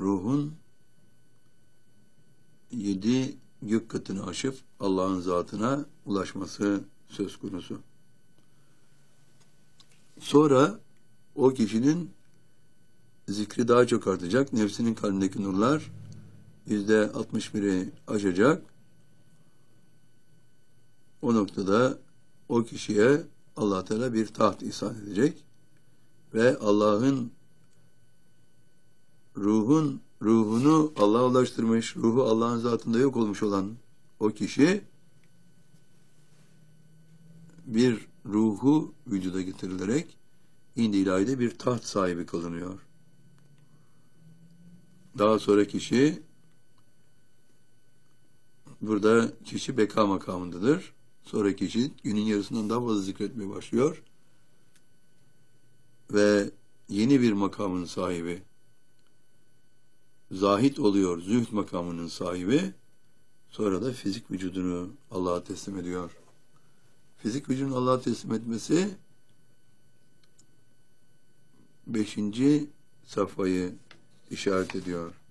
ruhun 7 gök katını aşıp Allah'ın zatına ulaşması söz konusu. Sonra o kişinin zikri daha çok artacak. Nefsinin kalbindeki nurlar %61'i aşacak. O noktada o kişiye Allah Teala bir taht ihsan edecek ve Allah'ın ruhunu Allah'a ulaştırmış, ruhu Allah'ın zatında yok olmuş olan o kişi bir ruhu vücuda getirilerek İnd-i İlahi'de bir taht sahibi kılınıyor. Daha sonra burada kişi beka makamındadır. Sonra kişi günün yarısından daha fazla zikretmeye başlıyor ve yeni bir makamın sahibi, zahid oluyor, zühd makamının sahibi. Sonra da fizik vücudunu Allah'a teslim ediyor. Fizik vücudun Allah'a teslim etmesi 5. safhayı işaret ediyor.